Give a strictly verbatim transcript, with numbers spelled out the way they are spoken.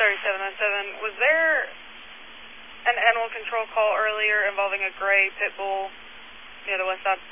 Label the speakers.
Speaker 1: thirty-seven oh seven. Was there an animal control call earlier involving a gray pit bull near the west side?